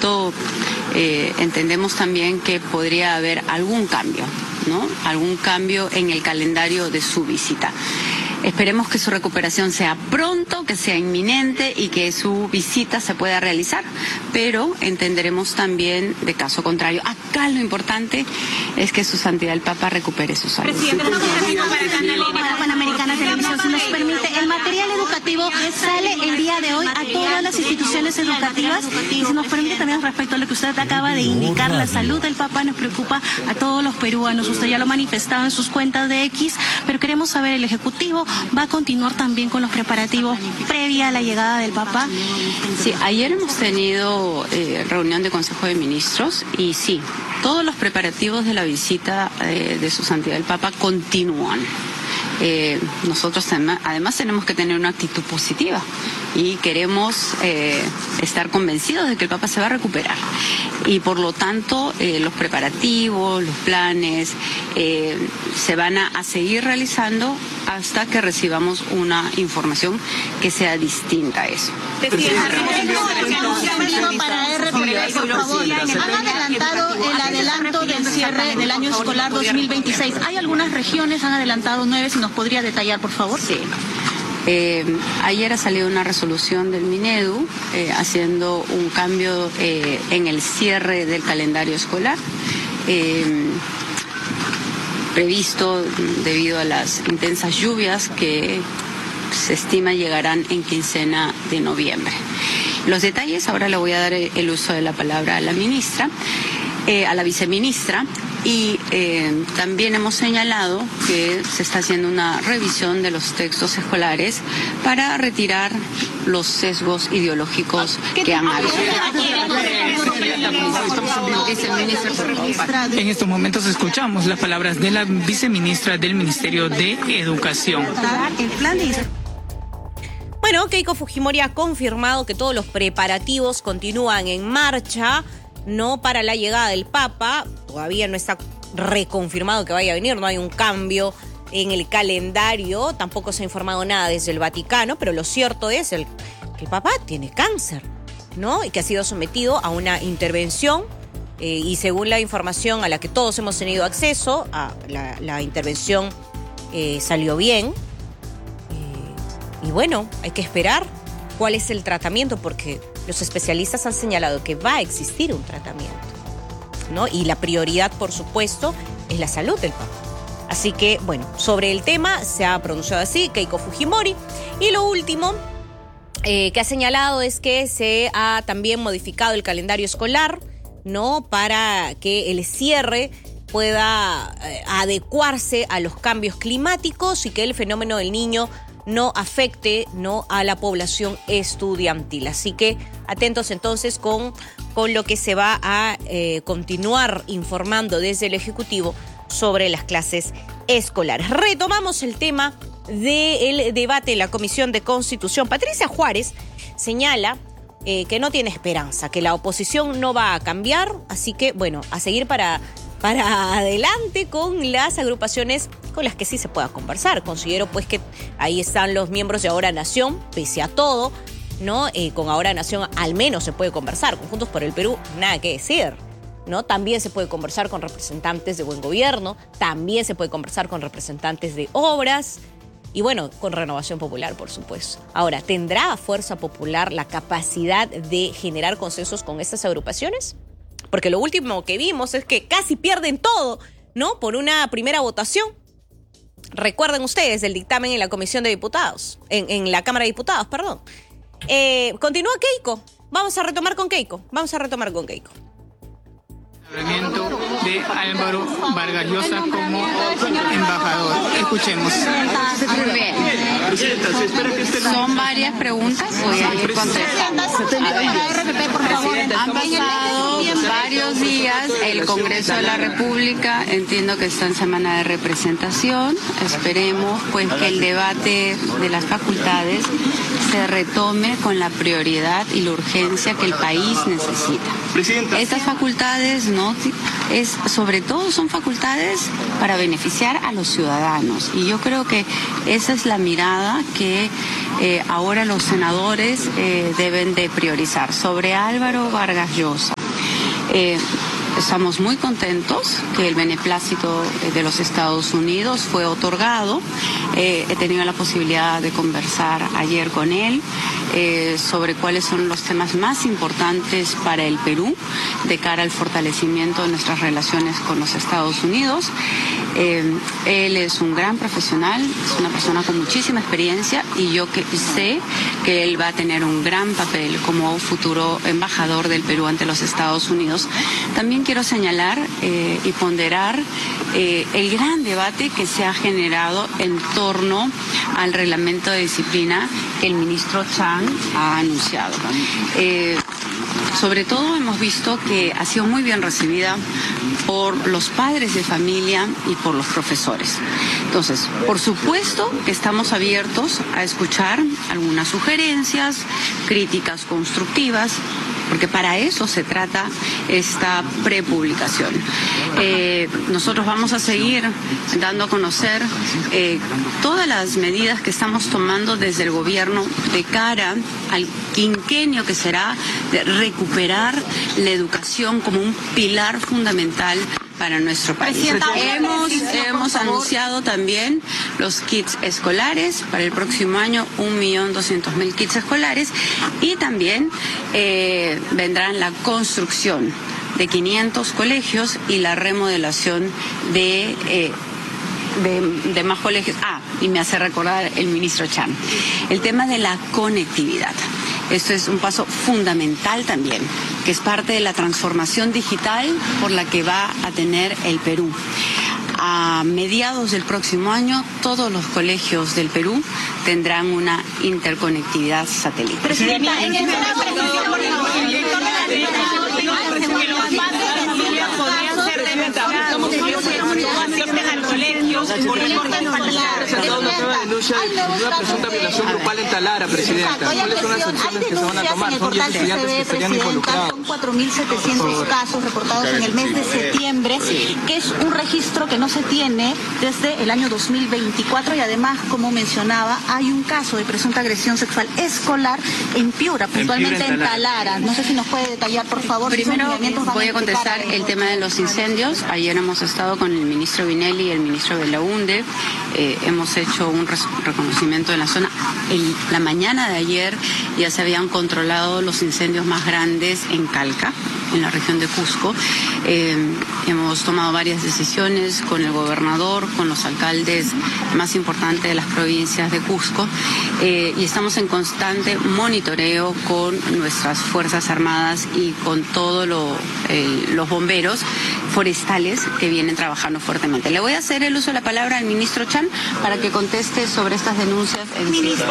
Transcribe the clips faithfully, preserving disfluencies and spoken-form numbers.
tanto, eh, entendemos también que podría haber algún cambio, ¿no? Algún cambio en el calendario de su visita. Esperemos que su recuperación sea pronto, que sea inminente y que su visita se pueda realizar, pero entenderemos también de caso contrario. Acá lo importante es que su santidad el Papa recupere su salud. Presidente, para Panamericana Televisión, si nos permite, el material educativo sale el día de hoy a todas las instituciones educativas y si nos permite también respecto a lo que usted acaba de indicar, la salud del Papa nos preocupa a todos los peruanos. Usted ya lo ha manifestado en sus cuentas de X, pero queremos saber, el Ejecutivo va a continuar también con los preparativos previa a la llegada del Papa. Sí, ayer hemos tenido eh, reunión de Consejo de Ministros y sí, todos los preparativos de la visita eh, de su santidad el Papa continúan. Eh, nosotros además tenemos que tener una actitud positiva y queremos eh, estar convencidos de que el Papa se va a recuperar y por lo tanto eh, los preparativos, los planes eh, se van a, a seguir realizando hasta que recibamos una información que sea distinta a eso. Han adelantado el adelanto del cierre del año escolar dos mil veintiséis. Hay algunas regiones, han adelantado nueve, si nos podría detallar, por favor. Sí. Eh, ayer ha salido una resolución del Minedu eh, haciendo un cambio eh, en el cierre del calendario escolar eh, previsto debido a las intensas lluvias que se estima llegarán en quincena de noviembre. Los detalles, ahora le voy a dar el uso de la palabra a la ministra, eh, a la viceministra. Y eh, también hemos señalado que se está haciendo una revisión de los textos escolares para retirar los sesgos ideológicos que han habido. En estos momentos escuchamos las palabras de la viceministra del Ministerio de Educación. Bueno, Keiko Fujimori ha confirmado que todos los preparativos continúan en marcha, no para la llegada del Papa. Todavía no está reconfirmado que vaya a venir, no hay un cambio en el calendario, tampoco se ha informado nada desde el Vaticano, pero lo cierto es el, que el Papa tiene cáncer, ¿no? Y que ha sido sometido a una intervención eh, y según la información a la que todos hemos tenido acceso, a la, la intervención eh, salió bien. Eh, y bueno, hay que esperar cuál es el tratamiento porque los especialistas han señalado que va a existir un tratamiento, ¿no? Y la prioridad, por supuesto, es la salud del Papa. Así que, bueno, sobre el tema se ha pronunciado así Keiko Fujimori. Y lo último eh, que ha señalado es que se ha también modificado el calendario escolar, ¿no? Para que el cierre pueda eh, adecuarse a los cambios climáticos y que el fenómeno del Niño no afecte, ¿no?, a la población estudiantil. Así que atentos entonces con, con lo que se va a eh, continuar informando desde el Ejecutivo sobre las clases escolares. Retomamos el tema del debate en la Comisión de Constitución. Patricia Juárez señala eh, que no tiene esperanza, que la oposición no va a cambiar, así que, bueno, a seguir para... para adelante con las agrupaciones con las que sí se pueda conversar. Considero pues que ahí están los miembros de Ahora Nación, pese a todo, ¿no? Eh, con Ahora Nación al menos se puede conversar. Con Juntos por el Perú, nada que decir, ¿no? También se puede conversar con representantes de Buen Gobierno, también se puede conversar con representantes de Obras y bueno, con Renovación Popular, por supuesto. Ahora, ¿tendrá Fuerza Popular la capacidad de generar consensos con estas agrupaciones? Porque lo último que vimos es que casi pierden todo, ¿no? Por una primera votación. Recuerden ustedes el dictamen en la Comisión de Diputados, en, en la Cámara de Diputados, perdón. Eh, continúa Keiko. Vamos a retomar con Keiko. Vamos a retomar con Keiko. De Álvaro Vargas Llosa como embajador. Escuchemos. Muy bien. Son varias preguntas. Voy a ir contestando. Han pasado varios días días el Congreso de la República entiendo que está en semana de representación. Esperemos pues que el debate de las facultades se retome con la prioridad y la urgencia que el país necesita. Presidenta. Estas facultades no es sobre todo son facultades para beneficiar a los ciudadanos y yo creo que esa es la mirada que eh, ahora los senadores eh, deben de priorizar. Sobre Álvaro Vargas Llosa, eh, estamos muy contentos que el beneplácito de los Estados Unidos fue otorgado. Eh, he tenido la posibilidad de conversar ayer con él eh, sobre cuáles son los temas más importantes para el Perú de cara al fortalecimiento de nuestras relaciones con los Estados Unidos. Eh, él es un gran profesional, es una persona con muchísima experiencia y yo que sé que él va a tener un gran papel como futuro embajador del Perú ante los Estados Unidos. También quiero señalar eh, y ponderar eh, el gran debate que se ha generado en torno al reglamento de disciplina que el ministro Chang ha anunciado. Eh, sobre todo hemos visto que ha sido muy bien recibida por los padres de familia y por los profesores. Entonces, por supuesto que estamos abiertos a escuchar algunas sugerencias, críticas constructivas, porque para eso se trata esta prepublicación. Eh, nosotros vamos a seguir dando a conocer eh, todas las medidas que estamos tomando desde el gobierno de cara al quinquenio que será de recuperar la educación como un pilar fundamental para nuestro país. Hemos, hemos anunciado también los kits escolares para el próximo año, un millón doscientos mil kits escolares, y también eh, vendrán la construcción de quinientos colegios y la remodelación de, eh, de, de más colegios. Ah, y me hace recordar el ministro Chan, el tema de la conectividad. Esto es un paso fundamental también, que es parte de la transformación digital por la que va a tener el Perú. A mediados del próximo año, todos los colegios del Perú tendrán una interconectividad satelital. Presidenta, en esta precisión, por favor, el director de la que los padres de familia podrían ser denunciados asisten al colegio por reportes falsos. Presentado una nueva denuncia de una presunta violación grupal en Talara, Presidenta. ¿Cuáles son las sanciones que se van a tomar? Son diez estudiantes que estarían involucrados. Son cuatro mil setecientos casos reportados en el mes de septiembre, que es un registro que no se tiene desde el año dos mil veinticuatro y además, como mencionaba, hay un caso de presunta agresión sexual escolar en Piura, puntualmente en Talara. No sé si nos puede detallar, por favor. Primero voy a contestar el tema de los incendios. Ayer hemos estado con el ministro Vinelli y el ministro Belaunde. Eh, hemos hecho un reconocimiento en la zona. El, la mañana de ayer ya se habían controlado los incendios más grandes en Calca, en la región de Cusco. Eh, hemos tomado varias decisiones con el gobernador, con los alcaldes más importantes de las provincias de Cusco, eh, y estamos en constante monitoreo con nuestras Fuerzas Armadas y con todos lo, eh, los bomberos forestales que vienen trabajando fuertemente. Le voy a hacer el uso de la palabra al ministro Chan para que conteste sobre estas denuncias. En Ministra,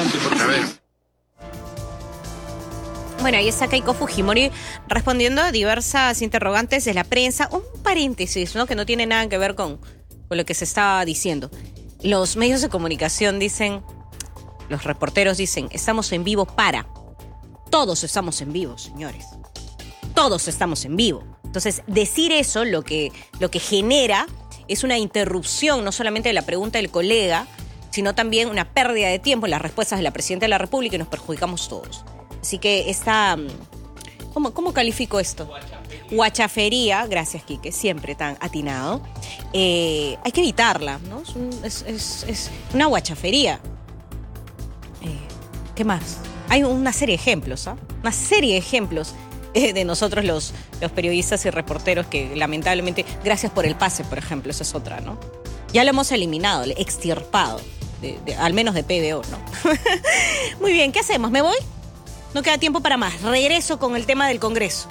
Bueno, ahí está Keiko Fujimori respondiendo a diversas interrogantes de la prensa. Un paréntesis, ¿no? Que no tiene nada que ver con, con lo que se estaba diciendo. Los medios de comunicación dicen, los reporteros dicen, estamos en vivo para. Todos estamos en vivo, señores. Todos estamos en vivo. Entonces, decir eso lo que, lo que genera es una interrupción no solamente de la pregunta del colega, sino también una pérdida de tiempo en las respuestas de la Presidenta de la República y nos perjudicamos todos. Así que esta... ¿Cómo, cómo califico esto? Guachafería, gracias Quique, siempre tan atinado. Eh, hay que evitarla, ¿no? Es, un, es, es, es una guachafería. Eh, ¿Qué más? Hay una serie de ejemplos, ¿ah? ¿eh? Una serie de ejemplos eh, de nosotros los, los periodistas y reporteros que lamentablemente, gracias por el pase, por ejemplo, esa es otra, ¿no? Ya lo hemos eliminado, extirpado, de, de, al menos de P B O, ¿no? Muy bien, ¿qué hacemos? ¿Me voy? No queda tiempo para más. Regreso con el tema del Congreso.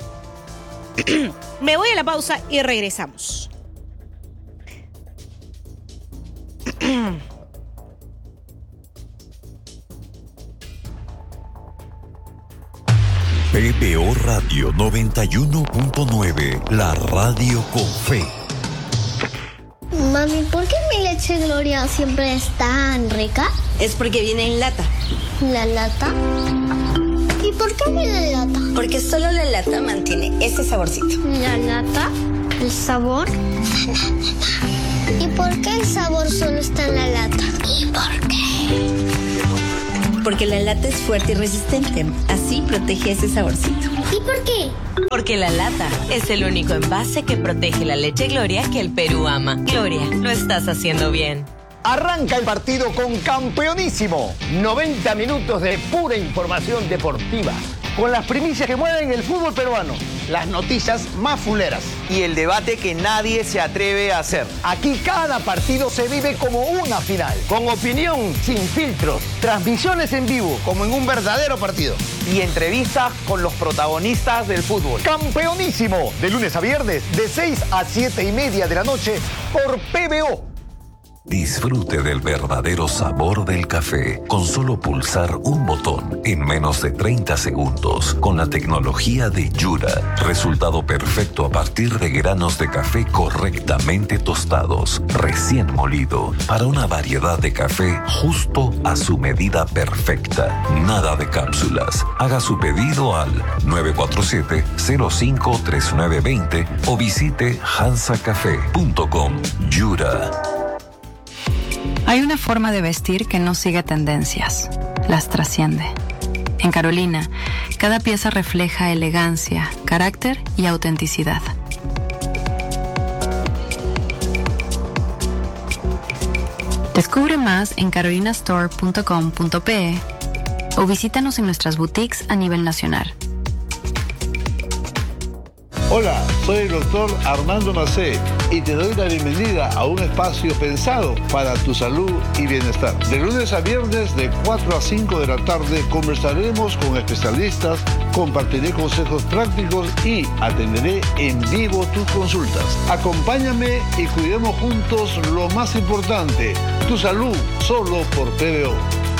Me voy a la pausa y regresamos. P G P P B O Radio noventa y uno punto nueve, la radio con fe. Mami, ¿por qué mi leche Gloria siempre es tan rica? Es porque viene en lata. ¿La lata? ¿Y por qué viene en lata? Porque solo la lata mantiene ese saborcito. ¿La lata? ¿El sabor? ¿Y por qué el sabor solo está en la lata? ¿Y por qué? Porque la lata es fuerte y resistente. Así protege ese saborcito. ¿Y por qué? Porque la lata es el único envase que protege la leche Gloria que el Perú ama. Gloria, lo estás haciendo bien. Arranca el partido con Campeonísimo. noventa minutos de pura información deportiva. Con las primicias que mueven el fútbol peruano. Las noticias más fuleras. Y el debate que nadie se atreve a hacer. Aquí cada partido se vive como una final. Con opinión, sin filtros. Transmisiones en vivo, como en un verdadero partido. Y entrevistas con los protagonistas del fútbol. Campeonísimo. De lunes a viernes, de seis a siete y media de la noche, por P B O. Disfrute del verdadero sabor del café con solo pulsar un botón en menos de treinta segundos con la tecnología de Yura. Resultado perfecto a partir de granos de café correctamente tostados, recién molido, para una variedad de café justo a su medida perfecta. Nada de cápsulas. Haga su pedido al nueve cuatro siete, cero cinco tres nueve dos cero o visite hansa café punto com. Yura. Hay una forma de vestir que no sigue tendencias, las trasciende. En Carolina, cada pieza refleja elegancia, carácter y autenticidad. Descubre más en carolina store punto com punto pe o visítanos en nuestras boutiques a nivel nacional. Hola, soy el doctor Armando Macé y te doy la bienvenida a un espacio pensado para tu salud y bienestar. De lunes a viernes de cuatro a cinco de la tarde conversaremos con especialistas, compartiré consejos prácticos y atenderé en vivo tus consultas. Acompáñame y cuidemos juntos lo más importante, tu salud, solo por P B O.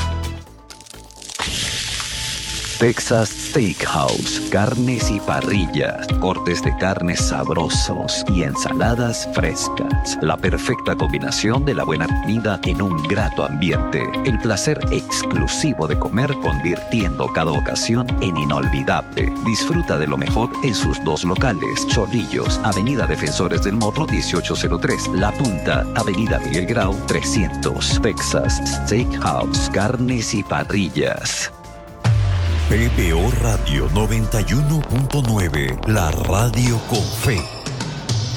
Texas Steakhouse, carnes y parrillas, cortes de carnes sabrosos y ensaladas frescas. La perfecta combinación de la buena comida en un grato ambiente. El placer exclusivo de comer convirtiendo cada ocasión en inolvidable. Disfruta de lo mejor en sus dos locales. Chorrillos, Avenida Defensores del Morro dieciocho cero tres. La Punta, Avenida Miguel Grau trescientos. Texas Steakhouse, carnes y parrillas. P B O Radio noventa y uno punto nueve, la radio con fe.